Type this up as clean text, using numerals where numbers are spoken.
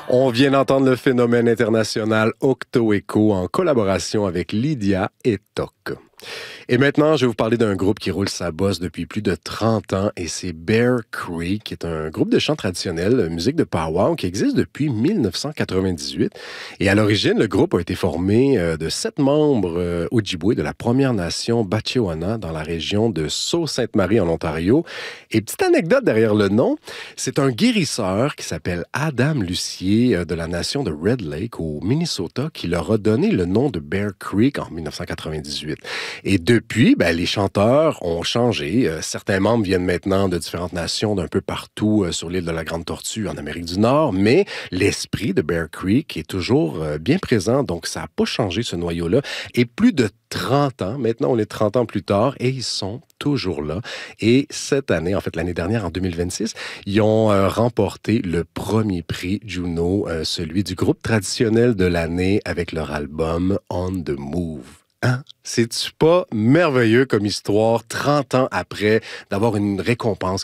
On vient d'entendre le phénomène international Octo Echo en collaboration avec Lydia et Toc. Et maintenant, je vais vous parler d'un groupe qui roule sa bosse depuis plus de 30 ans et c'est Bear Creek, qui est un groupe de chant traditionnel, musique de powwow, qui existe depuis 1998. Et à l'origine, le groupe a été formé de 7 membres Ojibwe de la Première Nation Batchewana dans la région de Sault-Sainte-Marie en Ontario. Et petite anecdote derrière le nom, c'est un guérisseur qui s'appelle Adam Lucier de la nation de Red Lake au Minnesota qui leur a donné le nom de Bear Creek en 1998. Et depuis, les chanteurs ont changé. Certains membres viennent maintenant de différentes nations d'un peu partout sur l'île de la Grande Tortue en Amérique du Nord, mais l'esprit de Bear Creek est toujours bien présent, donc ça n'a pas changé ce noyau-là. Et plus de 30 ans, maintenant on est 30 ans plus tard, et ils sont toujours là. Et cette année, en fait l'année dernière, en 2026, ils ont remporté le premier prix Juno, celui du groupe traditionnel de l'année avec leur album On the Move. Hein? C'est-tu pas merveilleux comme histoire, 30 ans après, d'avoir une récompense